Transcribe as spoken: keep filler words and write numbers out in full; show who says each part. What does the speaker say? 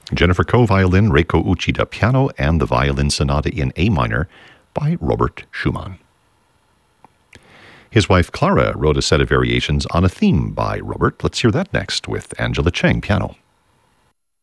Speaker 1: Jennifer Koh violin, Reiko Uchida piano, and the Violin Sonata in A minor by Robert Schumann. His wife Clara wrote a set of variations on a theme by Robert. Let's hear that next with Angela Chang piano.